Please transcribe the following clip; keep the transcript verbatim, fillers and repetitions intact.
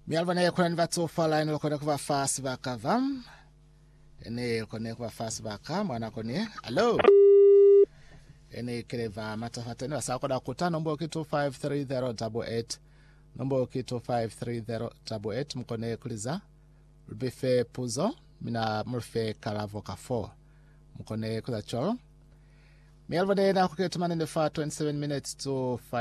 Mi alvane kone vatso fala ino kone kwa fast baka vam. Ene kone kwa fast baka mwana kone. Hello. Ene kereva matafata ni wasa koda kuta nombo ki two five three zero eight eight. Nombo ki two five three zero eight eight mkone kuliza. Rubife puzo mina murfe karavoka four. Mkone kuza cholo. Mi alvane na kuketumane nefa twenty-seven minutes to five